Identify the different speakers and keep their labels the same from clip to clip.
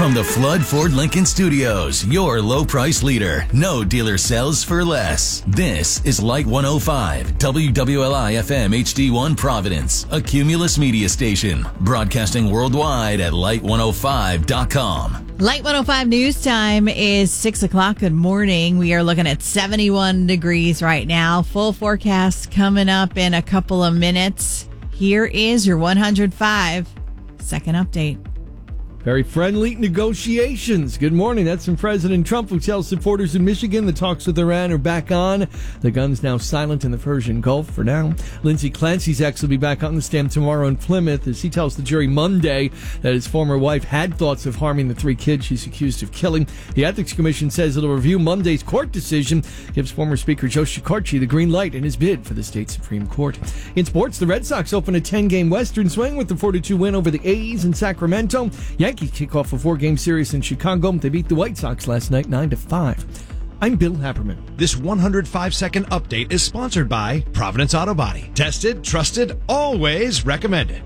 Speaker 1: From the Flood Ford Lincoln Studios, your low price leader. No dealer sells for less. This is Light 105, WWLI FM HD1 Providence, a Cumulus media station. Broadcasting worldwide at light105.com.
Speaker 2: Light 105 news time is 6 o'clock. Good morning. We are looking at 71 degrees right now. Full forecast coming up in a couple of minutes. Here is your 105 second update.
Speaker 3: Very friendly negotiations. Good morning. That's from President Trump, who tells supporters in Michigan the talks with Iran are back on. The gun's now silent in the Persian Gulf for now. Lindsey Clancy's ex will be back on the stand tomorrow in Plymouth as he tells the jury Monday that his former wife had thoughts of harming the 3 kids she's accused of killing. The Ethics Commission says it'll review Monday's court decision, gives former Speaker Joe Shekarchi the green light in his bid for the state Supreme Court. In sports, the Red Sox open a 10-game Western swing with the 4-2 win over the A's in Sacramento. Yankees kick off a 4-game series in Chicago. They beat the White Sox last night 9-5. I'm Bill Haberman.
Speaker 4: This 105-second update is sponsored by Providence Auto Body. Tested, trusted, always recommended.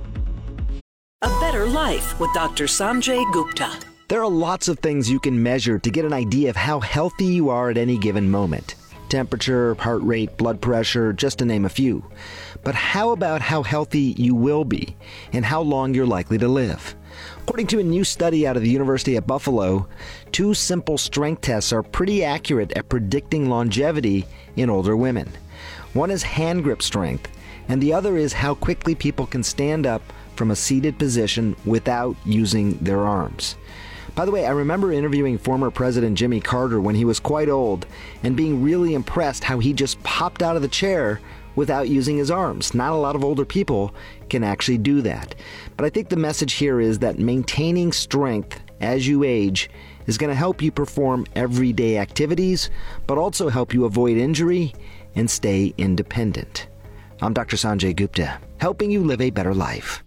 Speaker 5: A better life with Dr. Sanjay Gupta.
Speaker 6: There are lots of things you can measure to get an idea of how healthy you are at any given moment. Temperature, heart rate, blood pressure, just to name a few. But how about how healthy you will be and how long you're likely to live? According to a new study out of the University at Buffalo, 2 simple strength tests are pretty accurate at predicting longevity in older women. One is hand grip strength, and the other is how quickly people can stand up from a seated position without using their arms. By the way, I remember interviewing former President Jimmy Carter when he was quite old and being really impressed how he just popped out of the chair without using his arms. Not a lot of older people can actually do that. But I think the message here is that maintaining strength as you age is going to help you perform everyday activities, but also help you avoid injury and stay independent. I'm Dr. Sanjay Gupta, helping you live a better life.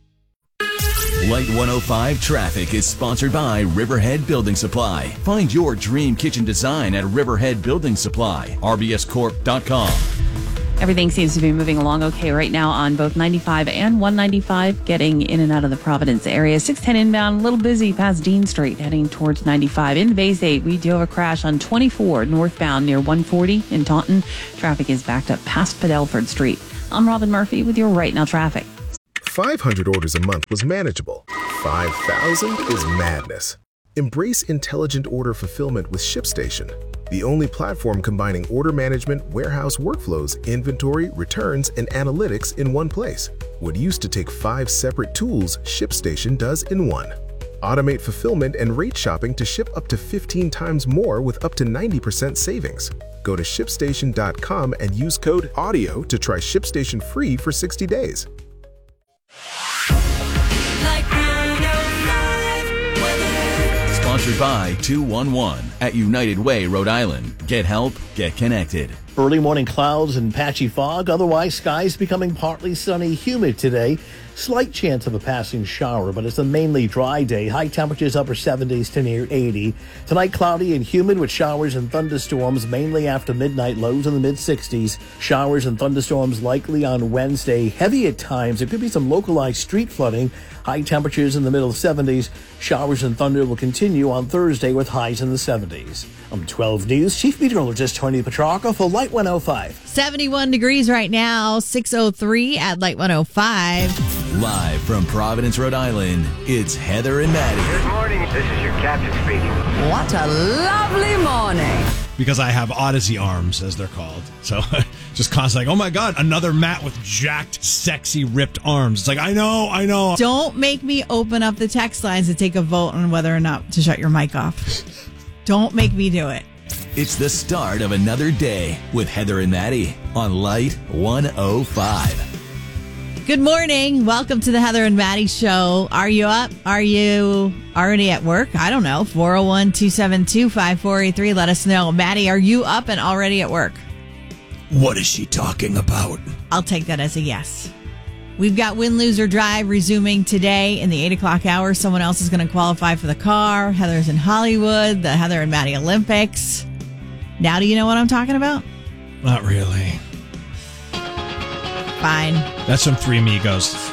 Speaker 1: Light 105 traffic is sponsored by Riverhead Building Supply. Find your dream kitchen design at Riverhead Building Supply, rbscorp.com.
Speaker 7: Everything seems to be moving along okay right now on both 95 and 195, getting in and out of the Providence area. 610 inbound, a little busy past Dean Street, heading towards 95. In Bays 8, we do have a crash on 24 northbound near 140 in Taunton. Traffic is backed up past Padelford Street. I'm Robin Murphy with your Right Now traffic.
Speaker 8: 500 orders a month was manageable. 5,000 is madness. Embrace intelligent order fulfillment with ShipStation, the only platform combining order management, warehouse workflows, inventory, returns, and analytics in one place. What used to take 5 separate tools, ShipStation does in one. Automate fulfillment and rate shopping to ship up to 15 times more with up to 90% savings. Go to ShipStation.com and use code AUDIO to try ShipStation free for 60 days.
Speaker 1: Sponsored by 211 at United Way, Rhode Island. Get help, get connected.
Speaker 9: Early morning clouds and patchy fog. Otherwise, skies becoming partly sunny, humid today. Slight chance of a passing shower, but it's a mainly dry day. High temperatures upper 70s to near 80. Tonight, cloudy and humid with showers and thunderstorms, mainly after midnight. Lows in the mid-60s. Showers and thunderstorms likely on Wednesday. Heavy at times. There could be some localized street flooding. High temperatures in the middle 70s. Showers and thunder will continue on Thursday with highs in the 70s. I'm 12 News Chief Meteorologist Tony Petrarca for Light 105.
Speaker 2: 71 degrees right now, 6:03 at Light 105.
Speaker 1: Live from Providence, Rhode Island, it's Heather and Maddie.
Speaker 10: Good morning. This is your captain speaking.
Speaker 5: What a lovely morning.
Speaker 4: Because I have Odyssey arms, as they're called. So just constantly like, oh my God, another Matt with jacked, sexy, ripped arms. It's like, I know.
Speaker 2: Don't make me open up the text lines and take a vote on whether or not to shut your mic off. Don't make me do it.
Speaker 1: It's the start of another day with Heather and Maddie on Light 105.
Speaker 2: Good morning. Welcome to the Heather and Maddie Show. Are you up? Are you already at work? I don't know. 401-272-5483. Let us know. Maddie, are you up and already at work?
Speaker 1: What is she talking about?
Speaker 2: I'll take that as a yes. We've got Win, Lose, or Drive resuming today in the 8 o'clock hour. Someone else is going to qualify for the car. Heather's in Hollywood, the Heather and Maddie Olympics. Now do you know what I'm talking about?
Speaker 4: Not really.
Speaker 2: Fine.
Speaker 4: That's from Three Amigos.